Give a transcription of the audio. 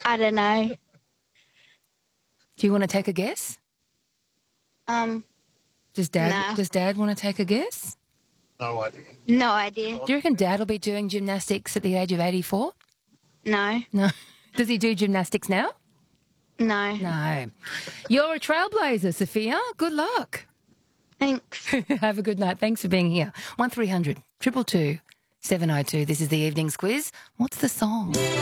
I don't know. Do you want to take a guess? Does Nah. Dad want to take a guess? No idea. No idea. Do you reckon Dad will be doing gymnastics at the age of 84? No. No. Does he do gymnastics now? No. No. You're a trailblazer, Sophia. Good luck. Thanks. Have a good night. Thanks for being here. 1300 222 702. This is the evening's quiz. What's the song?